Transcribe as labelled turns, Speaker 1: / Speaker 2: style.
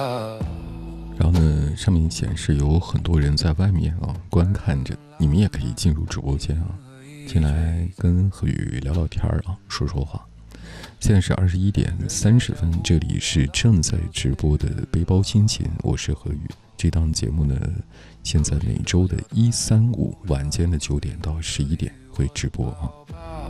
Speaker 1: 然后呢，上面显示有很多人在外面观看着，你们也可以进入直播间进来跟何宇聊聊天说说话。现在是21:30，这里是正在直播的背包亲情，我是何宇。这档节目呢，现在每周的1、3、5晚间的9点到11点会直播